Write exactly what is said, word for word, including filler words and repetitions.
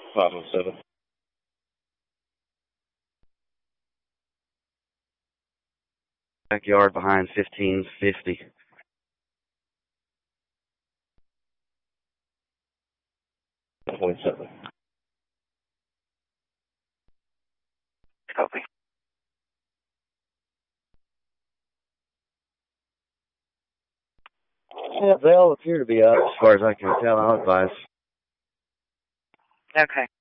five oh seven. Backyard behind fifteen fifty. Point seven. Copy. Yeah, they all appear to be up as far as I can tell. I'll advise. Okay.